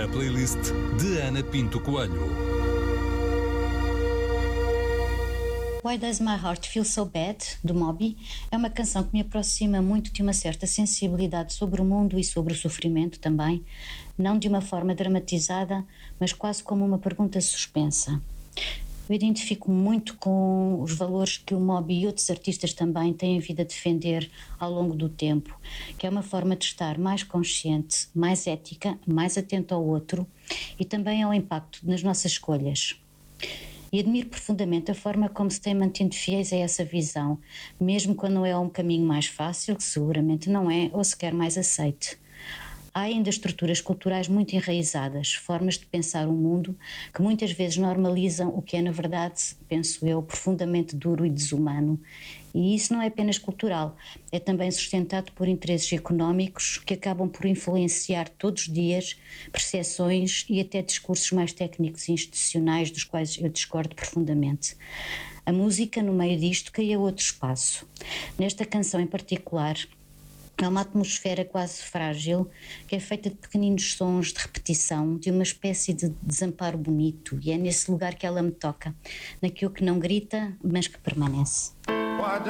A playlist de Ana Pinto Coelho. Why Does My Heart Feel So Bad, do Moby, é uma canção que me aproxima muito de uma certa sensibilidade sobre o mundo e sobre o sofrimento também, não de uma forma dramatizada, mas quase como uma pergunta suspensa. Eu identifico muito com os valores que o Moby e outros artistas também têm vindo a defender ao longo do tempo, que é uma forma de estar mais consciente, mais ética, mais atento ao outro e também ao impacto nas nossas escolhas. E admiro profundamente a forma como se têm mantido fiéis a essa visão, mesmo quando é um caminho mais fácil, que seguramente não é, ou sequer mais aceite. Há ainda estruturas culturais muito enraizadas, formas de pensar o mundo que muitas vezes normalizam o que é, na verdade, penso eu, profundamente duro e desumano. E isso não é apenas cultural, é também sustentado por interesses económicos que acabam por influenciar todos os dias percepções e até discursos mais técnicos e institucionais dos quais eu discordo profundamente. A música, no meio disto, cria outro espaço. Nesta canção em particular, é uma atmosfera quase frágil, que é feita de pequeninos sons de repetição, de uma espécie de desamparo bonito, e é nesse lugar que ela me toca, naquilo que não grita, mas que permanece.